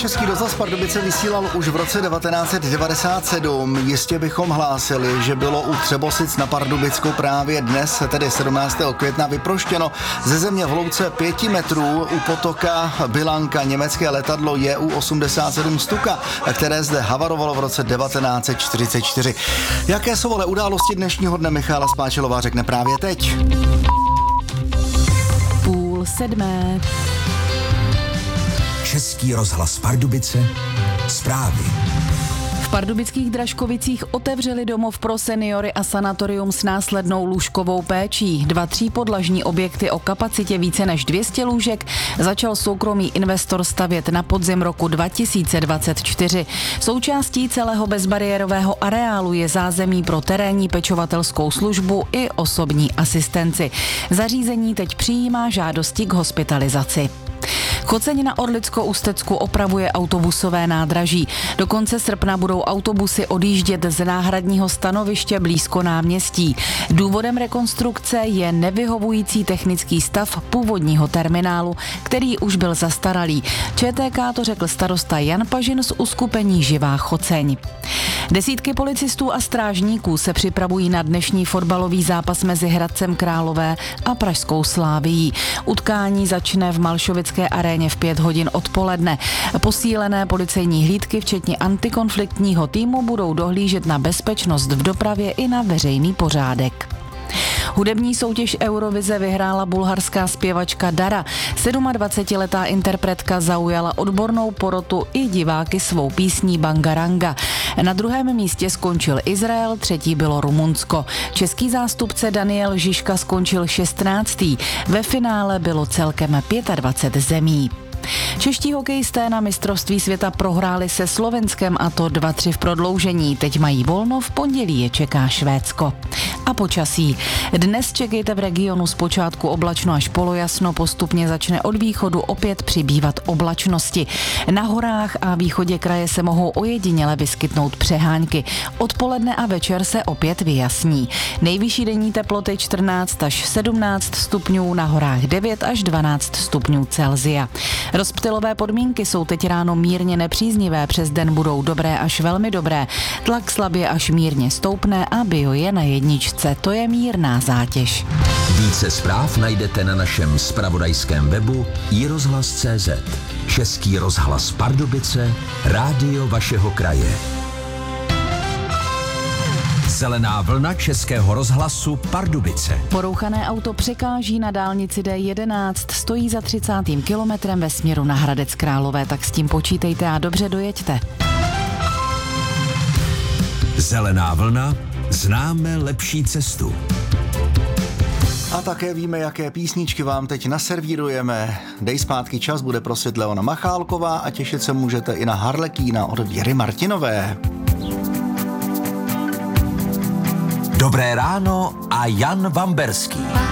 Český rozhlas Pardubice vysílal už v roce 1997. Jistě bychom hlásili, že bylo u Třebosic na Pardubicku právě dnes, tedy 17. května, vyproštěno ze země v hloubce 5 metrů u potoka Bilanka německé letadlo Ju-87 Stuka, které zde havarovalo v roce 1944. Jaké jsou ale události dnešního dne, Michála Spáčilová řekne právě teď. 6:30. Český rozhlas Pardubice, zprávy. V pardubických Dražkovicích otevřeli domov pro seniory a sanatorium s následnou lůžkovou péčí. 2 třípodlažní objekty o kapacitě více než 200 lůžek začal soukromý investor stavět na podzim roku 2024. Součástí celého bezbariérového areálu je zázemí pro terénní pečovatelskou službu i osobní asistenci. Zařízení teď přijímá žádosti k hospitalizaci. Choceň na Orlicko-Ústecku opravuje autobusové nádraží. Do konce srpna budou autobusy odjíždět z náhradního stanoviště blízko náměstí. Důvodem rekonstrukce je nevyhovující technický stav původního terminálu, který už byl zastaralý. ČTK to řekl starosta Jan Pažin z uskupení Živá Choceň. Desítky policistů a strážníků se připravují na dnešní fotbalový zápas mezi Hradcem Králové a pražskou Slávií. Utkání začne v Malšovické aréně v 5 hodin odpoledne. Posílené policejní hlídky, včetně antikonfliktního týmu, budou dohlížet na bezpečnost v dopravě i na veřejný pořádek. Hudební soutěž Eurovize vyhrála bulharská zpěvačka Dara. 27letá interpretka zaujala odbornou porotu i diváky svou písní Bangaranga. Na 2. místě skončil Izrael, 3. bylo Rumunsko. Český zástupce Daniel Žižka skončil 16. Ve finále bylo celkem 25 zemí. Čeští hokejisté na mistrovství světa prohráli se Slovenskem, a to 2-3 v prodloužení. Teď mají volno, v pondělí je čeká Švédsko. A počasí. Dnes čekejte v regionu zpočátku oblačno až polojasno, postupně začne od východu opět přibývat oblačnosti. Na horách a východě kraje se mohou ojediněle vyskytnout přehánky. Odpoledne a večer se opět vyjasní. Nejvyšší denní teploty 14 až 17 stupňů, na horách 9 až 12 stupňů Celsia. Rozptylové podmínky jsou teď ráno mírně nepříznivé, přes den budou dobré až velmi dobré. Tlak slabě až mírně stoupne a bio je na 1, to je mírná zátěž. Více zpráv najdete na našem zpravodajském webu iRozhlas.cz. Český rozhlas Pardubice, rádio vašeho kraje. Zelená vlna Českého rozhlasu Pardubice. Porouchané auto překáží na dálnici D11, stojí za 30. kilometrem ve směru na Hradec Králové, tak s tím počítejte a dobře dojeďte. Zelená vlna, známe lepší cestu. A také víme, jaké písničky vám teď naservírujeme. Dej zpátky čas bude prosit Leona Machálková a těšit se můžete i na Harlekína od Věry Martinové. Dobré ráno a Jan Vamberský.